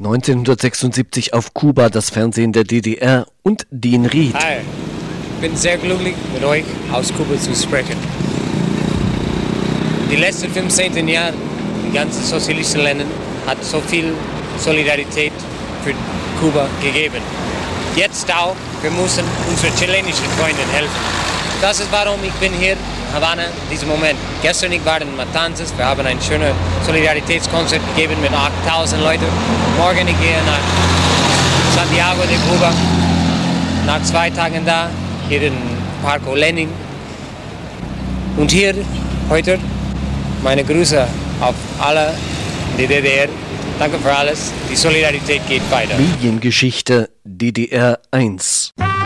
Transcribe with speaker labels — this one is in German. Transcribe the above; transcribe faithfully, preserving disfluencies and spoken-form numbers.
Speaker 1: neunzehnhundertsechsundsiebzig auf Kuba, das Fernsehen der D D R und Dean Reed.
Speaker 2: Hi, ich bin sehr glücklich, mit euch aus Kuba zu sprechen. Die letzten fünfzehn Jahre, die ganzen sozialistischen Länder, hat so viel Solidarität für Kuba gegeben. Jetzt auch, wir müssen unseren chilenischen Freunden helfen. Das ist warum ich bin hier in Havanna in diesem Moment. Gestern ich war in Matanzas, wir haben ein schönes Solidaritätskonzert gegeben mit achttausend Leuten. Morgen ich gehe nach Santiago de Cuba, nach zwei Tagen da, hier in Parco Lenin. Und hier heute meine Grüße auf alle in der D D R. Danke für alles. Die Solidarität geht weiter.
Speaker 1: Mediengeschichte D D R eins.